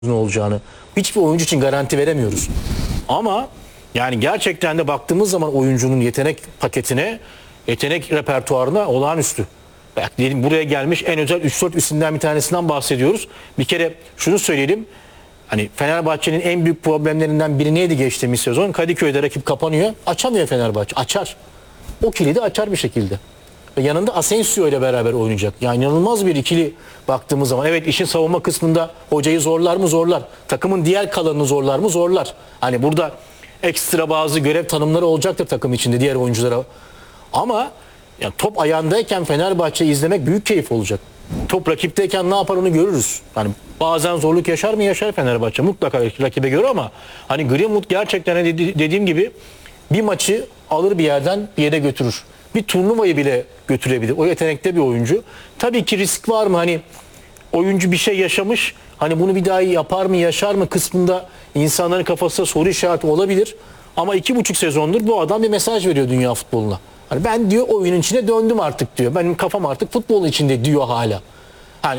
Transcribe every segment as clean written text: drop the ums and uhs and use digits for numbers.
ne olacağını hiçbir oyuncu için garanti veremiyoruz. Ama yani gerçekten de baktığımız zaman oyuncunun yetenek paketine, yetenek repertuarına olağanüstü. Belki diyelim buraya gelmiş en özel 3-4 isimden bir tanesinden bahsediyoruz. Bir kere şunu söyleyelim. Hani Fenerbahçe'nin en büyük problemlerinden biri neydi geçtiğimiz sezon? Kadıköy'de rakip kapanıyor. Açamıyor Fenerbahçe. Açar. O kilidi açar bir şekilde. Ve yanında Asensio ile beraber oynayacak. Yani inanılmaz bir ikili baktığımız zaman. Evet, işin savunma kısmında hocayı zorlar mı? Zorlar. Takımın diğer kalanını zorlar mı? Zorlar. Hani burada ekstra bazı görev tanımları olacaktır takım içinde diğer oyunculara. Ama ya top ayağındayken Fenerbahçe'yi izlemek büyük keyif olacak. Top rakipteyken ne yapar onu görürüz. Yani bazen zorluk yaşar mı? Yaşar Fenerbahçe. Mutlaka rakibe göre ama hani Greenwood gerçekten dediğim gibi bir maçı alır bir yerden bir yere götürür. Bir turnuvayı bile götürebilir. O yetenekte bir oyuncu. Tabii ki risk var mı? Hani oyuncu bir şey yaşamış. Hani bunu bir daha yapar mı, yaşar mı kısmında insanların kafasında soru işareti olabilir. Ama 2,5 sezondur bu adam bir mesaj veriyor dünya futboluna. Hani ben diyor oyunun içine döndüm artık diyor. Benim kafam artık futbolun içinde diyor hala. Hani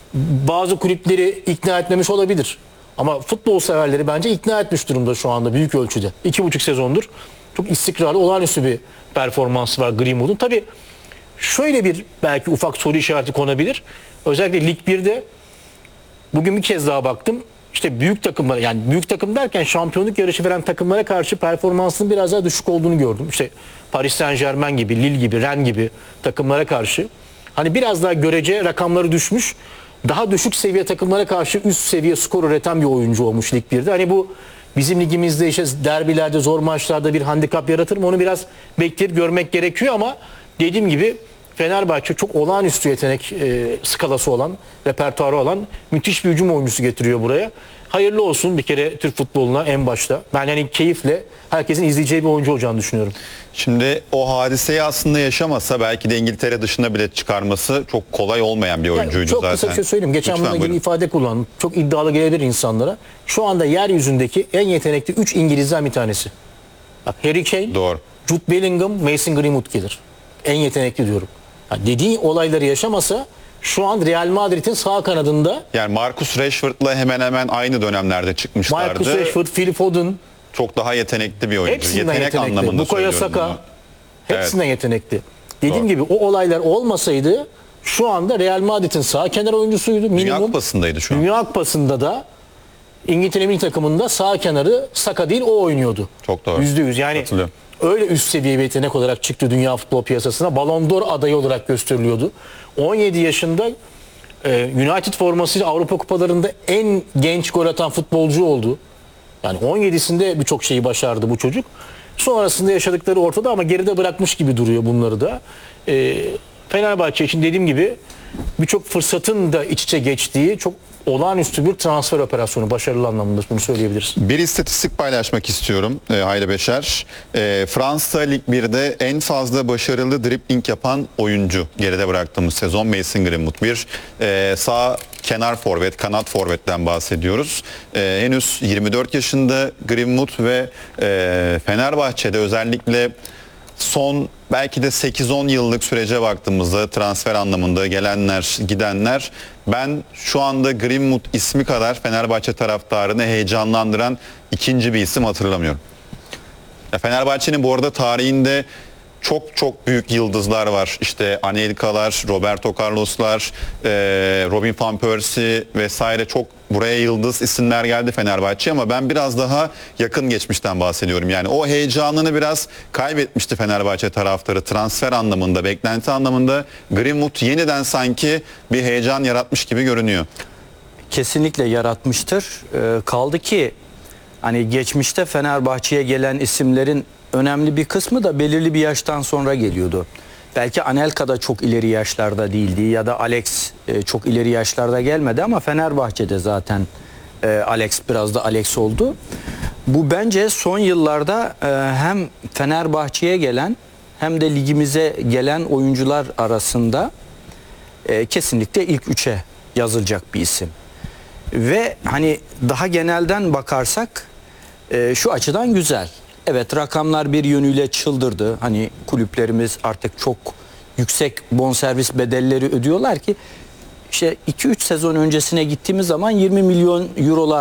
bazı kulüpleri ikna etmemiş olabilir. Ama futbol severleri bence ikna etmiş durumda şu anda büyük ölçüde. 2,5 sezondur çok istikrarlı, olağanüstü bir performansı var Greenwood'un. Tabii şöyle bir belki ufak soru işareti konabilir. Özellikle Lig 1'de bugün bir kez daha baktım. İşte büyük takımlara, yani büyük takım derken şampiyonluk yarışı veren takımlara karşı performansının biraz daha düşük olduğunu gördüm. İşte Paris Saint-Germain gibi, Lille gibi, Rennes gibi takımlara karşı hani biraz daha görece rakamları düşmüş. Daha düşük seviye takımlara karşı üst seviye skor üreten bir oyuncu olmuş Lig 1'de. Hani bu bizim ligimizde işte derbilerde, zor maçlarda bir handikap yaratır mı? Onu biraz bekleyip görmek gerekiyor ama dediğim gibi Fenerbahçe çok olağanüstü yetenek skalası olan, repertuarı olan müthiş bir hücum oyuncusu getiriyor buraya. Hayırlı olsun bir kere Türk futboluna en başta. Ben yani keyifle herkesin izleyeceği bir oyuncu olacağını düşünüyorum. Şimdi o hadiseyi aslında yaşamasa belki de İngiltere dışına bile çıkarması çok kolay olmayan bir oyuncuydu yani çok zaten. Çok kısa bir şey söyleyeyim. Geçen Lütfen, bununla ilgili buyurun. ifade kullandım. Çok iddialı gelebilir insanlara. Şu anda yeryüzündeki en yetenekli 3 İngiliz'den bir tanesi. Bak, Harry Kane, Doğru. Jude Bellingham, Mason Greenwood gelir. En yetenekli diyorum. Yani dediği olayları yaşamasa şu an Real Madrid'in sağ kanadında Yani Marcus Rashford'la hemen hemen aynı dönemlerde çıkmışlardı. Marcus Rashford, Phil Foden Çok daha yetenekli bir oyuncu. hepsinden Yetenek yetenekli. anlamında Bukayo söylüyorum Saka bunu. hepsinden yetenekli. Dediğim Doğru. gibi o olaylar olmasaydı şu anda Real Madrid'in sağ kenar oyuncusuydu. Dünya Minimum. Kupası'ndaydı şu an. Dünya Kupası'nda da İngiltere milli takımında sağ kenarı Saka değil o oynuyordu. Çok doğru. %100 yani Katılıyorum. öyle üst seviye bir yetenek olarak çıktı dünya futbol piyasasına. Ballon d'Or adayı olarak gösteriliyordu. 17 yaşında United formasıyla Avrupa kupalarında en genç gol atan futbolcu oldu. Yani 17'sinde birçok şeyi başardı bu çocuk. Sonrasında yaşadıkları ortada ama geride bırakmış gibi duruyor bunları da. Fenerbahçe için dediğim gibi birçok fırsatın da iç içe geçtiği çok olağanüstü bir transfer operasyonu, başarılı anlamında bunu söyleyebiliriz. Bir istatistik paylaşmak istiyorum Hayri Beşer. Fransa Lig 1'de en fazla başarılı dribbling yapan oyuncu geride bıraktığımız sezon Mason Greenwood. Bir sağ kenar forvet, kanat forvetten bahsediyoruz. Henüz 24 yaşında Greenwood ve Fenerbahçe'de özellikle son belki de 8-10 yıllık sürece baktığımızda transfer anlamında gelenler, gidenler, ben şu anda Greenwood ismi kadar Fenerbahçe taraftarını heyecanlandıran ikinci bir isim hatırlamıyorum. Fenerbahçe'nin bu arada tarihinde çok büyük yıldızlar var. İşte Anelka'lar, Roberto Carlos'lar, Robin van Persie vesaire, çok buraya yıldız isimler geldi Fenerbahçe ama ben biraz daha yakın geçmişten bahsediyorum. Yani o heyecanını biraz kaybetmişti Fenerbahçe taraftarı transfer anlamında, beklenti anlamında. Greenwood yeniden sanki bir heyecan yaratmış gibi görünüyor. Kesinlikle yaratmıştır. Kaldı ki hani geçmişte Fenerbahçe'ye gelen isimlerin önemli bir kısmı da belirli bir yaştan sonra geliyordu. Belki Anelka da çok ileri yaşlarda değildi ya da Alex çok ileri yaşlarda gelmedi ama Fenerbahçe'de zaten Alex biraz da Alex oldu. Bu bence son yıllarda hem Fenerbahçe'ye gelen hem de ligimize gelen oyuncular arasında kesinlikle ilk üçe yazılacak bir isim. Ve hani daha genelden bakarsak şu açıdan güzel. Evet, rakamlar bir yönüyle çıldırdı. Hani kulüplerimiz artık çok yüksek bonservis bedelleri ödüyorlar ki İşte 2-3 sezon öncesine gittiğimiz zaman 20 milyon eurolar